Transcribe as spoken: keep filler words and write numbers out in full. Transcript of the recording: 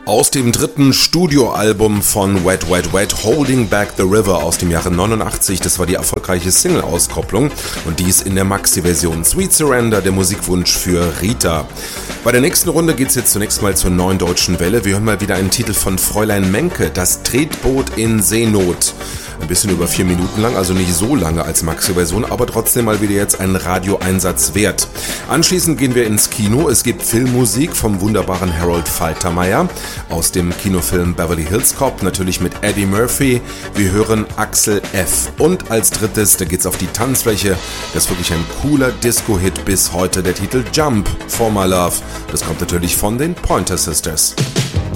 Aus dem dritten Studioalbum von Wet Wet Wet, Holding Back the River aus dem Jahre neunundachtzig, das war die erfolgreiche Single-Auskopplung und dies in der Maxi-Version. Sweet Surrender, der Musikwunsch für Rita. Bei der nächsten Runde geht es jetzt zunächst mal zur Neuen Deutschen Welle. Wir hören mal wieder einen Titel von Fräulein Menke, Das Tretboot in Seenot. Ein bisschen über vier Minuten lang, also nicht so lange als Maxi-Version, aber trotzdem mal wieder jetzt ein Radioeinsatz wert. Anschließend gehen wir ins Kino. Es gibt Filmmusik vom wunderbaren Harold Faltermeyer aus dem Kinofilm Beverly Hills Cop, natürlich mit Eddie Murphy. Wir hören Axel F. Und als drittes, da geht's auf die Tanzfläche. Das ist wirklich ein cooler Disco-Hit bis heute, der Titel Jump for My Love. Das kommt natürlich von den Pointer Sisters.